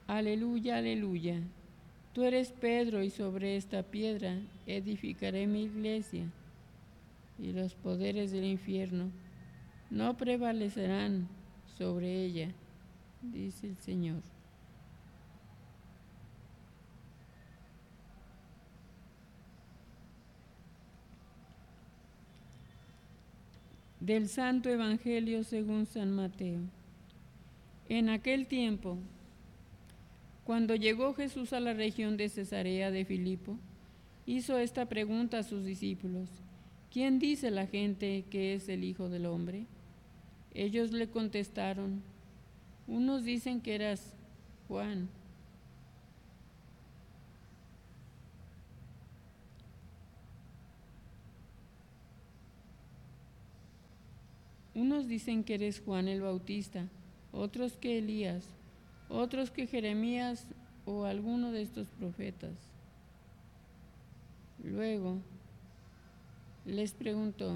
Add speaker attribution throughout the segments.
Speaker 1: Aleluya, aleluya. Tú eres Pedro y sobre esta piedra edificaré mi iglesia y los poderes del infierno no prevalecerán sobre ella, dice el Señor. Del Santo Evangelio según San Mateo. En aquel tiempo, cuando llegó Jesús a la región de Cesarea de Filipo, hizo esta pregunta a sus discípulos: ¿Quién dice la gente que es el Hijo del Hombre? Ellos le contestaron: unos dicen que eras Juan, unos dicen que eres Juan el Bautista, otros que Elías, otros que Jeremías o alguno de estos profetas. Luego les preguntó: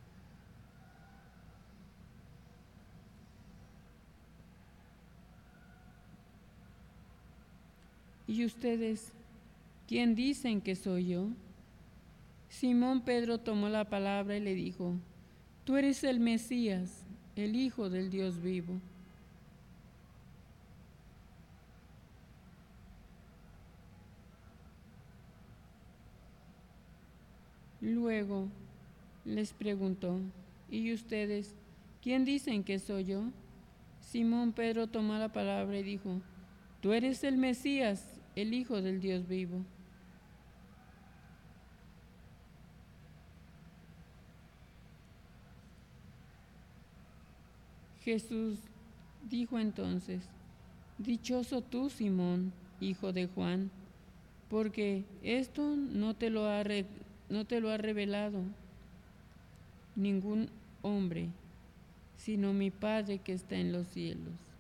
Speaker 1: ¿y ustedes quién dicen que soy yo? Simón Pedro tomó la palabra y le dijo: Tú eres el Mesías, el Hijo del Dios vivo. Luego les preguntó: ¿y ustedes quién dicen que soy yo? Simón Pedro tomó la palabra y dijo: Tú eres el Mesías, el Hijo del Dios vivo. Jesús dijo entonces: Dichoso tú, Simón, hijo de Juan, porque esto no te lo ha revelado ningún hombre, sino mi Padre que está en los cielos.